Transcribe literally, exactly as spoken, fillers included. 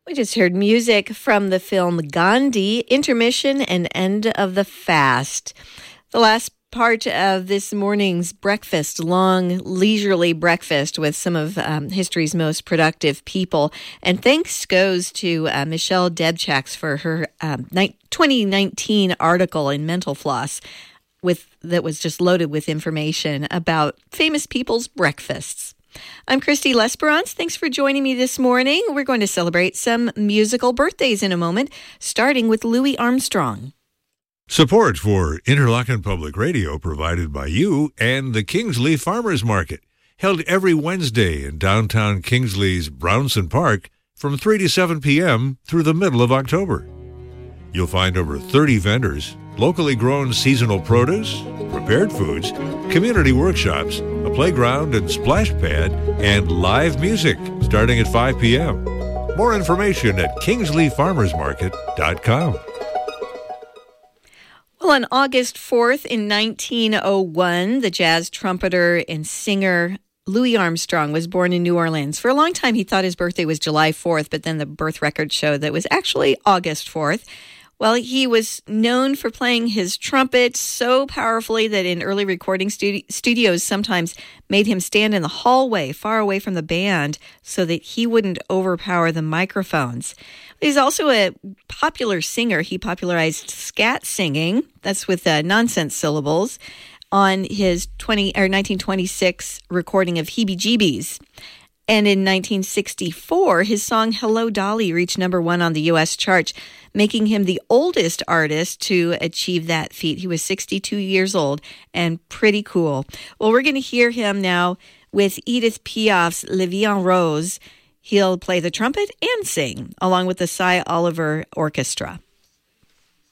We just heard music from the film Gandhi, Intermission and End of the Fast. The last part of this morning's breakfast, long, leisurely breakfast with some of um, history's most productive people. And thanks goes to uh, Michelle Debchaks for her um, twenty nineteen article in Mental Floss with that was just loaded with information about famous people's breakfasts. I'm Christy Lesperance. Thanks for joining me this morning. We're going to celebrate some musical birthdays in a moment, starting with Louis Armstrong. Support for Interlochen Public Radio provided by you and the Kingsley Farmers Market, held every Wednesday in downtown Kingsley's Brownson Park from three to seven p.m. through the middle of October. You'll find over thirty vendors, locally grown seasonal produce, prepared foods, community workshops, a playground and splash pad, and live music starting at five p.m. More information at kingsley farmers market dot com. Well, on August fourth in nineteen oh one, the jazz trumpeter and singer Louis Armstrong was born in New Orleans. For a long time, he thought his birthday was July fourth, but then the birth record showed that it was actually August fourth. Well, he was known for playing his trumpet so powerfully that in early recording studi- studios sometimes made him stand in the hallway far away from the band so that he wouldn't overpower the microphones. He's also a popular singer. He popularized scat singing, that's with uh, nonsense syllables, on his twenty or nineteen twenty-six recording of Heebie Jeebies. And in nineteen sixty-four, his song Hello Dolly reached number one on the U S chart, making him the oldest artist to achieve that feat. He was sixty-two years old and pretty cool. Well, we're going to hear him now with Edith Piaf's La Vie en Rose. He'll play the trumpet and sing, along with the Cy Oliver Orchestra.